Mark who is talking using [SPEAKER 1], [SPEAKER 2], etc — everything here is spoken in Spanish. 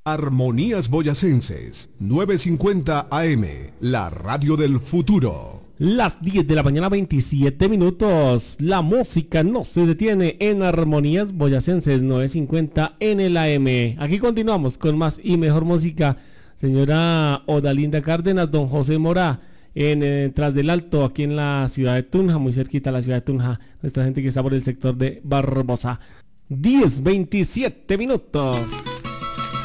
[SPEAKER 1] Armonías Boyacenses, 950 AM, la radio del futuro.
[SPEAKER 2] Las 10 de la mañana, 27 minutos. La música no se detiene en Armonías Boyacenses, 950 en el AM. Aquí continuamos con más y mejor música. Señora Odalinda Cárdenas, don José Mora, en Tras del Alto, aquí en la ciudad de Tunja, muy cerquita a la ciudad de Tunja. Nuestra gente que está por el sector de Barbosa. 10, 27 minutos.